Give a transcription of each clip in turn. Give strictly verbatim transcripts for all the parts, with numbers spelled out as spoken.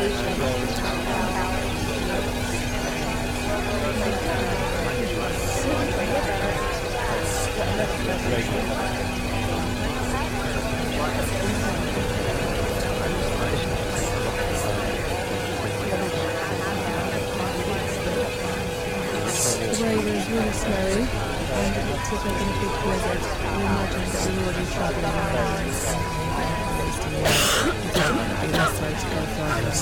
way was really snowy, and it looked like in a big blizzard. We imagined that we would be travelling around and wasting away. It would be the best way to go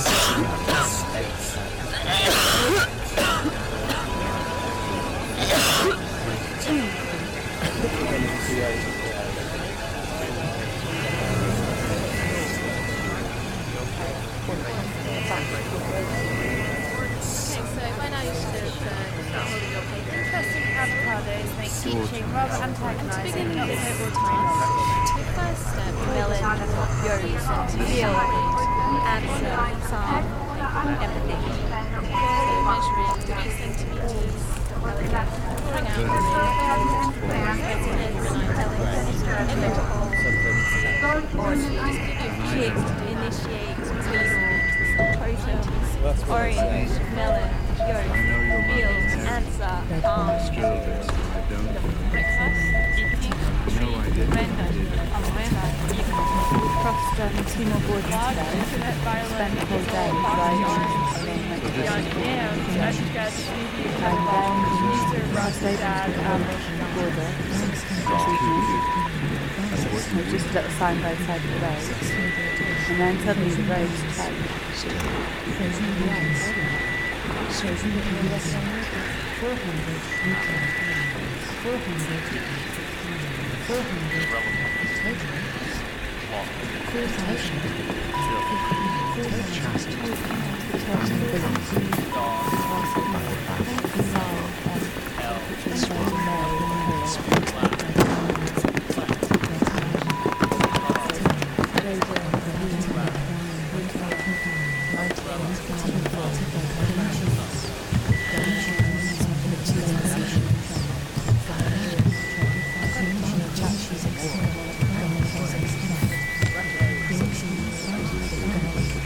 avocados make teaching rather antagonising in October time. The first step, melon, yolks, veal, and some everything. So measuring three centimetres, pouring out pigs to initiate potatoes, orange, melon, yolk, veal, ansa, almond. Breakfast, eating, tree, render, umbrella, crossed um, two more borders today, spent the whole day riding along the coast. And then I stayed to the American border this evening. We just at the sign by the side of the road. And then suddenly the road just like four hundred four hundred four hundred four thousand